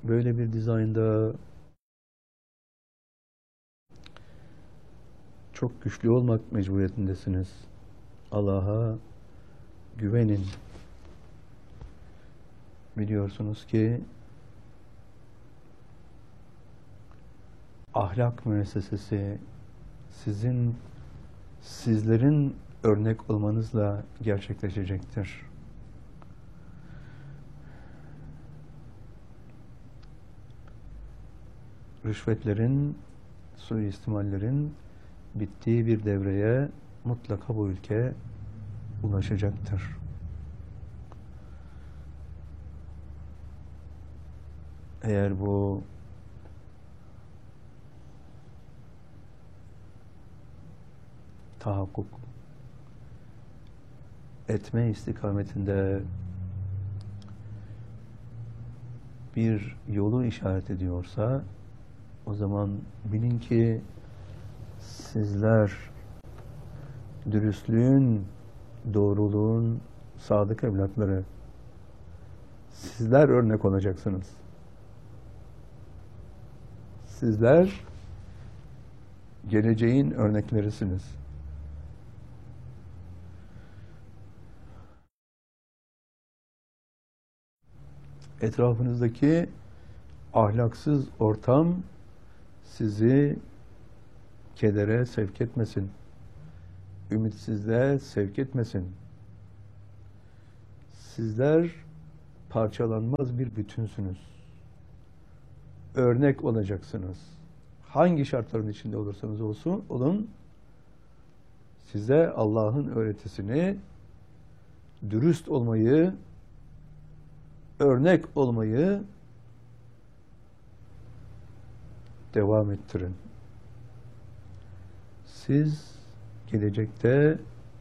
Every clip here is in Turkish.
Böyle bir dizaynda çok güçlü olmak mecburiyetindesiniz. Allah'a güvenin. Biliyorsunuz ki ahlak müessesesi sizlerin örnek olmanızla gerçekleşecektir. Rüşvetlerin, suistimallerin bittiği bir devreye mutlaka bu ülke ulaşacaktır. Eğer bu tahakkuk etme istikametinde bir yolu işaret ediyorsa, o zaman bilin ki sizler dürüstlüğün, doğruluğun sadık evlatları, sizler örnek olacaksınız. Sizler geleceğin örneklerisiniz. Etrafınızdaki ahlaksız ortam sizi kedere sevk etmesin, ümitsizliğe sevk etmesin. Sizler parçalanmaz bir bütünsünüz. Örnek olacaksınız. Hangi şartların içinde olursanız olun, size Allah'ın öğretisini, dürüst olmayı, örnek olmayı devam ettirin. Siz gelecekte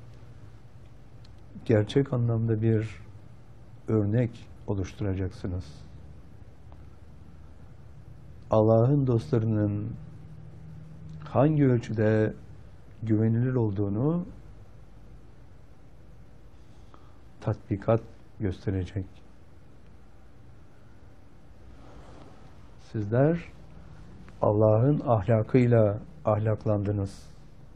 gerçek anlamda bir örnek oluşturacaksınız. Allah'ın dostlarının hangi ölçüde güvenilir olduğunu tatbikat gösterecek. Sizler Allah'ın ahlakıyla ahlaklandınız.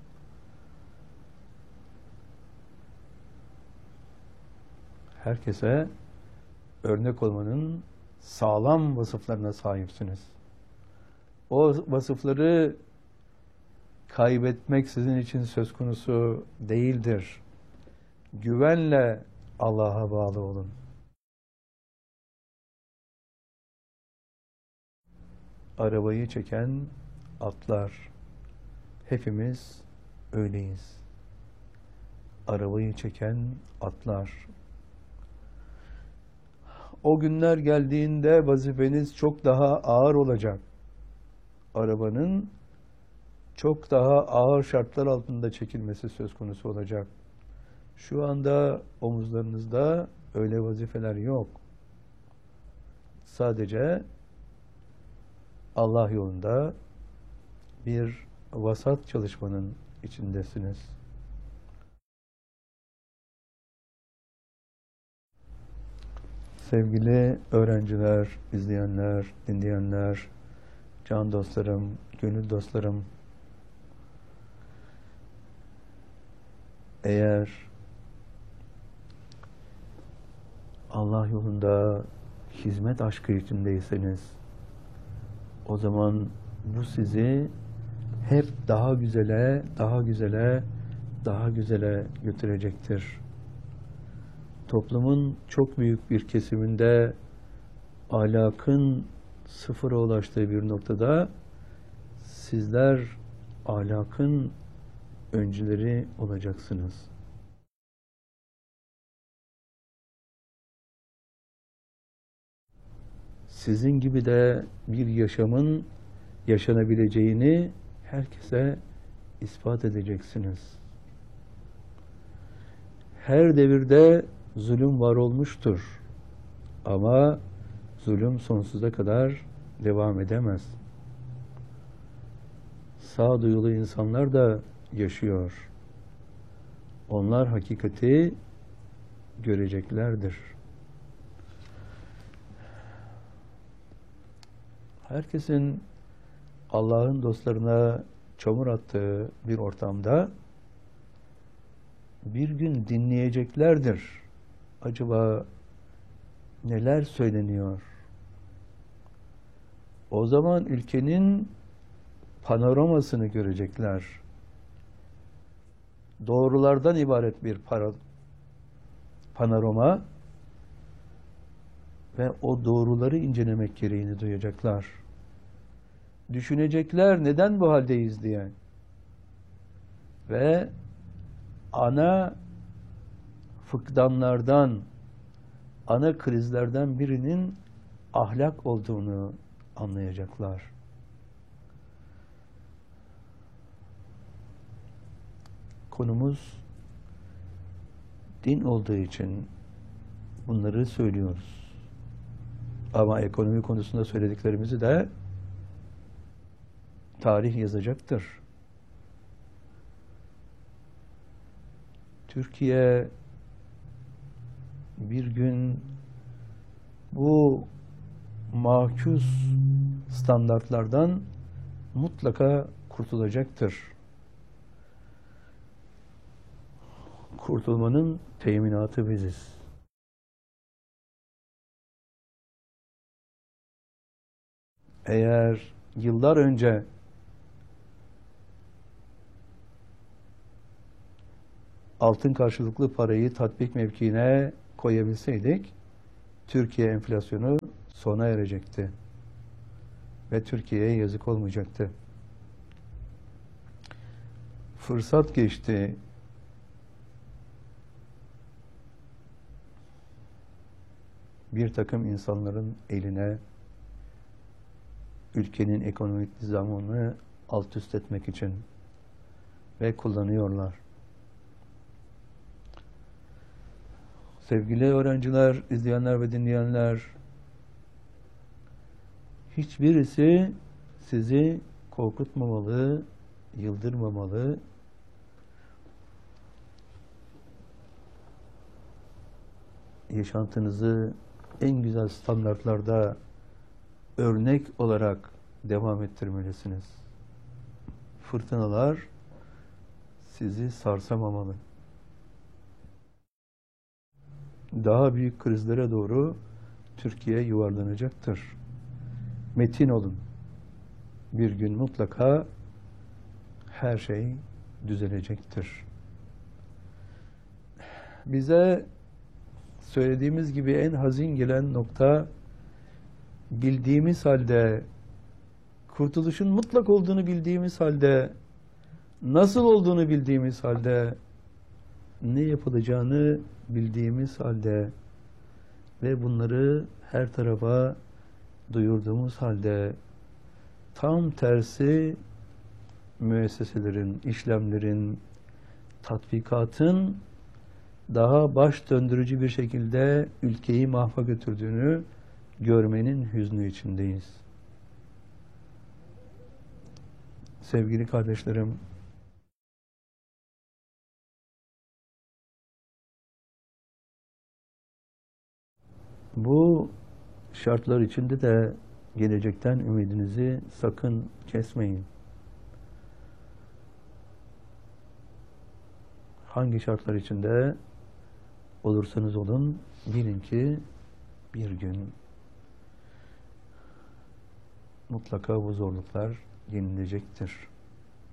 Herkese örnek olmanın sağlam vasıflarına sahipsiniz. O vasıfları kaybetmek sizin için söz konusu değildir. Güvenle Allah'a bağlı olun. Arabayı çeken atlar. Hepimiz öyleyiz. Arabayı çeken atlar. O günler geldiğinde vazifeniz çok daha ağır olacak. Arabanın çok daha ağır şartlar altında çekilmesi söz konusu olacak. Şu anda omuzlarınızda öyle vazifeler yok. Sadece Allah yolunda bir vasat çalışmanın içindesiniz. Sevgili öğrenciler, izleyenler, dinleyenler, can dostlarım, gönül dostlarım, eğer Allah yolunda hizmet aşkı içindeyseniz, o zaman bu sizi hep daha güzele, daha güzele, daha güzele götürecektir. Toplumun çok büyük bir kesiminde ahlakın sıfıra ulaştığı bir noktada sizler ahlakın öncüleri olacaksınız. Sizin gibi de bir yaşamın yaşanabileceğini herkese ispat edeceksiniz. Her devirde zulüm var olmuştur. Ama zulüm sonsuza kadar devam edemez. Sağduyulu insanlar da yaşıyor. Onlar hakikati göreceklerdir. herkesin Allah'ın dostlarına çamur attığı bir ortamda bir gün dinleyeceklerdir. Acaba neler söyleniyor? O zaman ülkenin panoramasını görecekler. Doğrulardan ibaret bir panorama ve o doğruları incelemek gereğini duyacaklar. Düşünecekler neden bu haldeyiz diye. Ve ana fıkdanlardan, ana krizlerden birinin ahlak olduğunu anlayacaklar. Konumuz din olduğu için bunları söylüyoruz. Ama ekonomi konusunda söylediklerimizi de tarih yazacaktır. Türkiye bir gün bu makus standartlardan mutlaka kurtulacaktır. Kurtulmanın teminatı biziz. Eğer yıllar önce altın karşılıklı parayı tatbik mevkiine koyabilseydik, Türkiye enflasyonu sona erecekti. Ve Türkiye'ye yazık olmayacaktı. Fırsat geçti. Bir takım insanların eline ülkenin ekonomik nizamını alt üst etmek için ve kullanıyorlar. Sevgili öğrenciler, izleyenler ve dinleyenler, hiçbirisi sizi korkutmamalı, yıldırmamalı. Yaşantınızı en güzel standartlarda örnek olarak devam ettirmelisiniz. Fırtınalar sizi sarsamamalı. Daha büyük krizlere doğru Türkiye yuvarlanacaktır. Metin olun. Bir gün mutlaka her şey düzelecektir. Bize söylediğimiz gibi en hazin gelen nokta, bildiğimiz halde, kurtuluşun mutlak olduğunu bildiğimiz halde, nasıl olduğunu bildiğimiz halde, ne yapılacağını bildiğimiz halde ve bunları her tarafa duyurduğumuz halde tam tersi müesseselerin, işlemlerin, tatbikatın daha baş döndürücü bir şekilde ülkeyi mahva götürdüğünü görmenin hüznü içindeyiz. Sevgili kardeşlerim, bu şartlar içinde de gelecekten ümidinizi sakın kesmeyin. Hangi şartlar içinde olursanız olun, bilin ki bir gün mutlaka bu zorluklar yenilecektir.